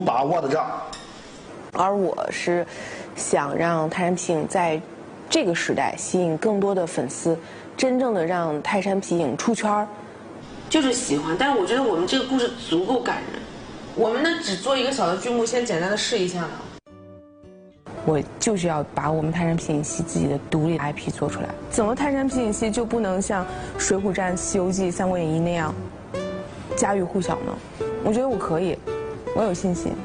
把握的账。 而我是想让泰山皮影在这个时代吸引更多的粉丝，真正的让泰山皮影出圈。 就是喜欢，但是我觉得我们这个故事足够感人。我们呢只做一个小的剧目，先简单的试一下呢。 我就是要把我们泰山皮影戏自己的独立 IP 做出来。整个泰山皮影戏就不能像《水浒传》《西游记》《三国演义》那样家喻户晓呢？我觉得我可以，我有信心。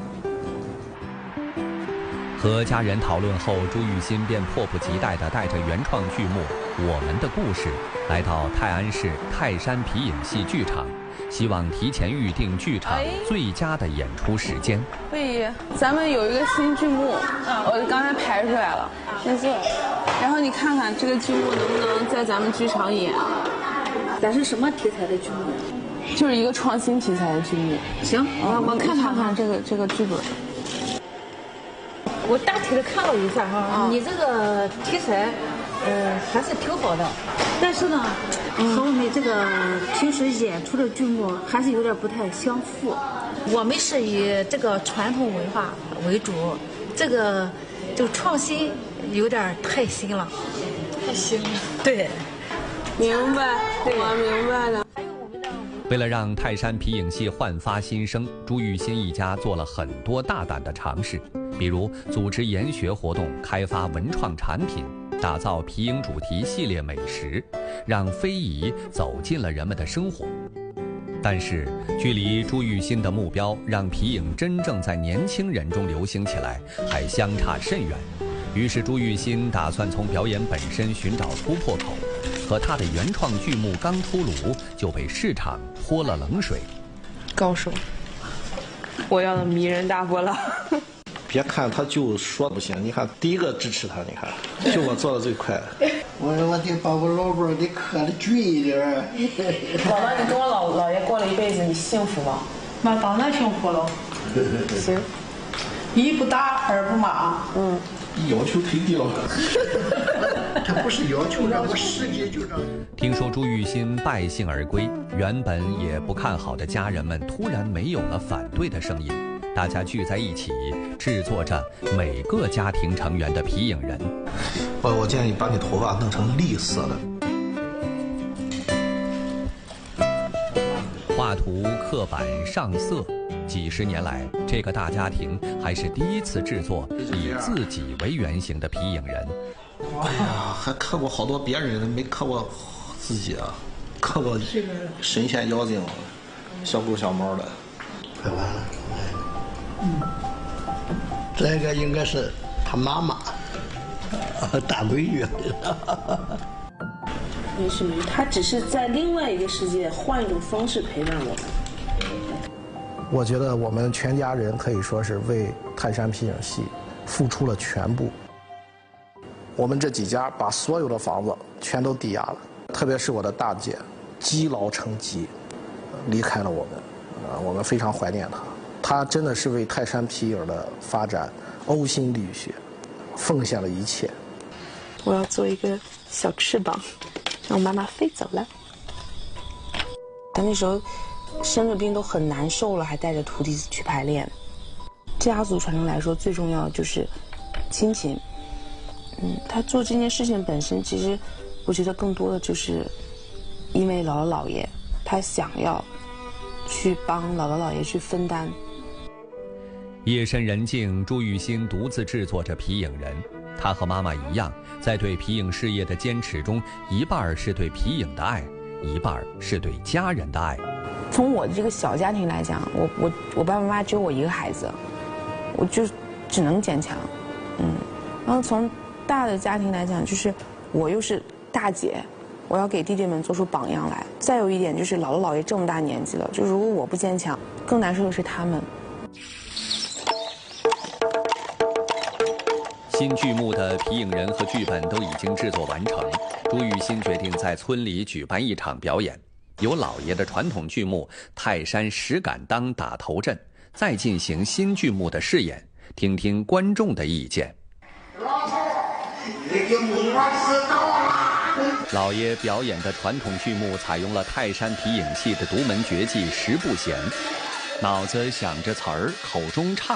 和家人讨论后，朱雨欣便迫不及待地带着原创剧目《我们的故事》来到泰安市泰山皮影戏剧场，希望提前预定剧场最佳的演出时间。 魏姨，咱们有一个新剧目，我刚才排出来了，谢谢。然后你看看这个剧目能不能在咱们剧场演？ 咱是什么题材的剧目？ 就是一个创新题材的剧目。 行，我看看这个剧本。 我大体的看了一下哈，你这个题材，还是挺好的，但是呢，和我们这个平时演出的剧目还是有点不太相符。我们是以这个传统文化为主，这个就创新有点太新了，太新了。对， 明白，我明白了。 为了让泰山皮影戏焕发新生，朱雨欣一家做了很多大胆的尝试，比如组织研学活动、开发文创产品、打造皮影主题系列美食，让非遗走进了人们的生活。但是，距离朱雨欣的目标让皮影真正在年轻人中流行起来，还相差甚远。于是，朱雨欣打算从表演本身寻找突破口。可他的原创剧目刚出炉，就被市场泼了冷水。 高手，我要的迷人大波浪。 别看他就说不行，你看第一个支持他，你看就我做的最快。 我说我得把我老伴儿得磕得均一点儿。 姥姥，你跟我姥爷过了一辈子，你幸福吗？ 那当然幸福了。 行， 一不打，二不骂。 要求忒低了。 这不是要求，让我实际就让。 听说朱雨欣败兴而归，原本也不看好的家人们突然没有了反对的声音，大家聚在一起，制作着每个家庭成员的皮影人。 我建议把你头发弄成栗色的。画图、刻板、上色。几十年来，这个大家庭还是第一次制作以自己为原型的皮影人。 哎呀，还刻过好多别人的，没刻过自己啊，刻过神仙妖精、小狗小猫的。 快完了，这个应该是他妈妈，大美女。 没事，他只是在另外一个世界换一种方式陪伴我们。 我觉得我们全家人可以说是为泰山皮影戏付出了全部。我们这几家把所有的房子全都抵押了，特别是我的大姐积劳成疾，离开了我们，我们非常怀念她。她真的是为泰山皮影的发展呕心沥血，奉献了一切。 我要做一个小翅膀，让我妈妈飞走了。那时候生着病都很难受了，还带着徒弟去排练。家族传承来说，最重要的就是亲情。他做这件事情本身，其实我觉得更多的就是因为姥姥姥爷，他想要去帮姥姥姥爷去分担。 夜深人静，朱雨欣独自制作着皮影人。她和妈妈一样，在对皮影事业的坚持中，一半是对皮影的爱，一半是对家人的爱。 从我的这个小家庭来讲，我爸爸妈妈只有我一个孩子，我就只能坚强。然后从大的家庭来讲，就是我又是大姐，我要给弟弟们做出榜样来。再有一点就是姥姥姥爷这么大年纪了，就如果我不坚强，更难受的是他们。 新剧目的皮影人和剧本都已经制作完成，朱雨欣决定在村里举办一场表演，由老爷的传统剧目《泰山石敢当》打头阵，再进行新剧目的试演，听听观众的意见。老爷表演的传统剧目采用了泰山皮影戏的独门绝技十步弦， 脑子想着词儿，口中唱